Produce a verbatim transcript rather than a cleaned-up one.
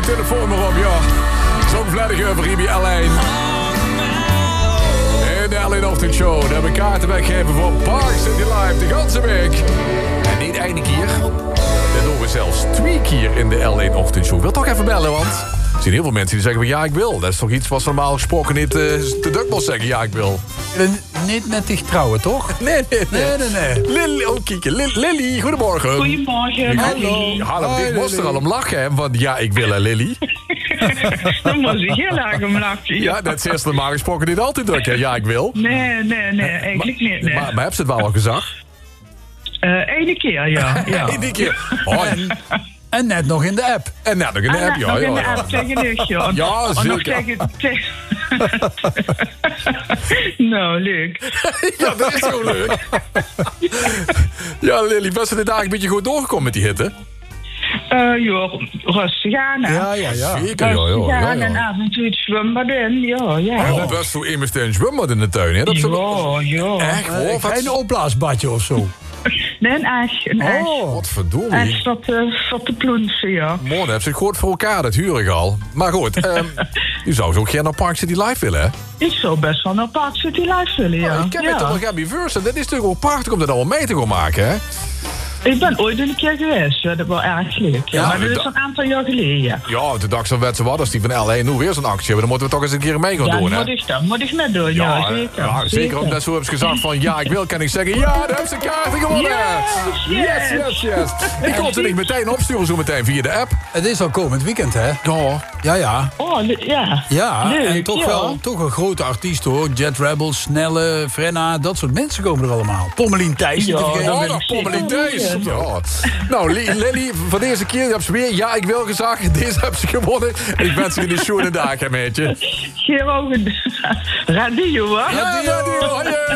telefoon maar op, ja. Zo'n vledig over hier bij L één. In de L één Ochtendshow. Daar hebben we kaarten weggeven voor Park City Live de ganse week. En niet één keer. Dat doen we zelfs twee keer in de L één Ochtendshow. Ik wil toch even bellen, want... Er zijn heel veel mensen die zeggen van ja, ik wil. Dat is toch iets wat ze normaal gesproken niet uh, te dubbel zeggen. Ja, ik wil. Niet met zich trouwen, toch? Nee, nee, nee. nee, nee, nee. Lily, oh, kijk, Lily, Lily, goedemorgen. Goedemorgen. Hallo. Hallo, ik moest er al om lachen, hè, van ja, ik wil, hè, Lily. Dan moest ik heel erg om lachen. Ja, dat is eerst normaal gesproken niet altijd druk, hè. Ja, ik wil. Nee, nee, nee, eigenlijk niet, nee. Maar, maar heb je het wel al gezegd? Uh, Ene keer, ja. ja. Eén keer. Oh, en, en net nog in de app. En net nog in de en app, ja. Nog ja, in de ja. app tegen niks, ja. Ja, zeker. Nog tegen... Te... nou, leuk. Ja, dat is zo leuk. Ja, Lily, was er de dag een beetje goed doorgekomen met die hitte? Uh, joh, rustig aan, hè. Ja, ja, ja. Zeker, ja, ja. Rustig ja, aan ja. en af en toe het zwembad in, ja, ja. Oh, best zo immers een zwembad in de tuin, hè? Dat is Ja, ja. echt, hoor. Uh, geen opblaasbadje of zo. Nee, een ijs, een ijs. Oh, Wat verdomme. Ijs tot, uh, tot de plunsen, ja. Morgen heb ze het goed voor elkaar, dat huur ik al. Maar goed, um, je zou zo gerne naar Park City Live willen, hè? Ik zou best wel naar Park City Live willen, ja. Oh, ik ken ja. het toch nog Gabby Versen. Dat is natuurlijk ook prachtig om dat allemaal mee te gaan maken, hè? Ik ben ooit een keer geweest, ja, dat was erg leuk. Ja, Ja, maar dat is da- een aantal jaar geleden, ja. Ja, de dag zo'n wetse wat als die van L één nu weer zo'n actie hebben. Dan moeten we toch eens een keer mee gaan Ja, doen, hè? moet ik dan, moet ik net doen, ja, Ja, zeker. ja, zeker ook dat zo heb ze gezegd van ja, ik wil, kan ik zeggen ja, daar hebben ze kaarten gewonnen. Yes, yes, yes. yes. yes. Ik kon ze niet meteen opsturen zo meteen via de app. het is al komend weekend, hè? Ja, Ja, ja. Oh, le- ja. Ja, Leuk, en toch ja. wel toch een grote artiest, hoor. Jet Rebels, Snelle, Frenna, dat soort mensen komen er allemaal. Pommelien Thijs, niet te Ja, vergeten. dat oh, ben dat ik pommeling zeker deze. niet, Ja. Nou, Li- Lily, van deze keer heb ze weer ja, ik wil gezegd. Deze heb ze gewonnen. En ik wens je een schone dag, hè, meidje. Geen ogen. Radio, hè? Ja, radio. Hoi.